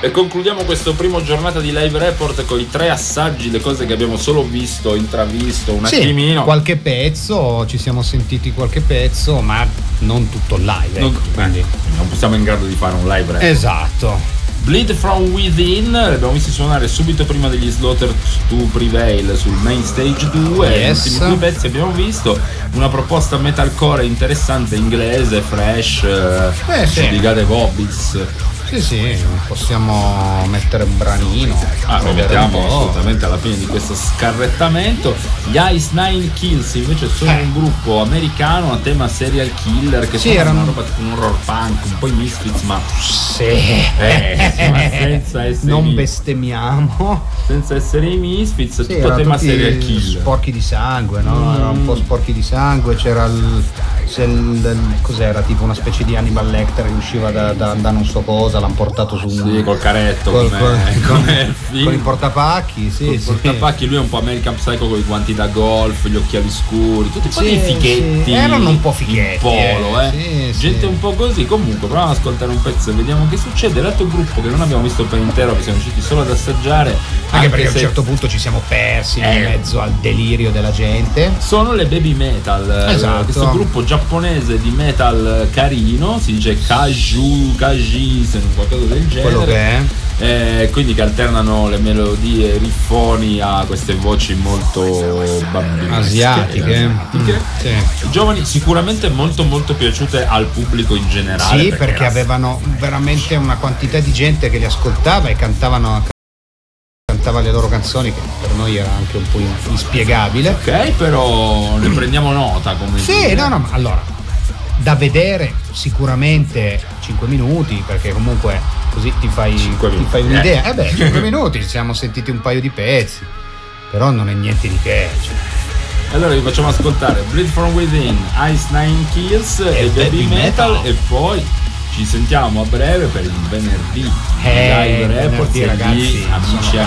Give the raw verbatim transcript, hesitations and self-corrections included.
E concludiamo questo primo giornata di Live Report con i tre assaggi, le cose che abbiamo solo visto, intravisto un sì, attimino. Qualche pezzo, ci siamo sentiti qualche pezzo, ma non tutto live. Non, ecco, beh, quindi. non siamo in grado di fare un live report. Esatto. Bleed From Within, li abbiamo visti suonare subito prima degli Slaughter to Prevail sul Main Stage due. Yes. Gli ultimi due pezzi abbiamo visto una proposta metalcore interessante, inglese, fresh, eh, sì. di Gade Bobbits. Sì, sì, possiamo mettere un branino. Ah, lo mettiamo assolutamente alla fine di questo scarrettamento. Gli Ice Nine Kills invece sono eh. un gruppo americano a tema serial killer che sì, fa erano una roba tipo un horror punk, un po' i Misfits, ma sì, eh, ma senza essere non bestemmiamo, senza essere i Misfits, sì, tutto tema serial killer. Sporchi di sangue, no? Mm. Era un po' sporchi di sangue, c'era il, il, il cos'era, tipo una specie di Hannibal Lecter che usciva da, da, da non so cosa, l'hanno portato su un sì, col caretto col, come, col, come con, con i portapacchi, sì, con sì. portapacchi, lui è un po' American Psycho con i guanti da golf, gli occhiali scuri, tutti un po' sì, dei fichetti, sì. Erano un po' fichetti, polo, eh. Sì, gente sì. un po' così. Comunque proviamo ad ascoltare un pezzo e vediamo che succede. L'altro gruppo che non abbiamo visto per intero, che siamo riusciti solo ad assaggiare, anche, anche perché se a un certo punto ci siamo persi eh. in mezzo al delirio della gente, sono le Baby Metal. Esatto. Questo gruppo giapponese di metal carino, si dice Kaju, Kaji, qualcosa del genere, quello che è. Eh, quindi che alternano le melodie riffoni a queste voci molto bambinesche, asiatiche, asiatiche. Mm, sì. Giovani, sicuramente molto molto piaciute al pubblico in generale, sì, perché, perché avevano veramente una quantità di gente che li ascoltava e cantavano cantava le loro canzoni, che per noi era anche un po' inspiegabile. Ok, però ne prendiamo nota, come sì, dire. no, no, ma allora da vedere sicuramente cinque minuti, perché comunque così ti fai, ti fai un'idea. Eh beh, cinque minuti, ci siamo sentiti un paio di pezzi, però non è niente di che. Cioè. Allora vi facciamo ascoltare Bleed From Within, Ice Nine Kills e, e Baby Metal, metal e poi ci sentiamo a breve per il venerdì. Eh, Live Report, venerdì, ragazzi, amici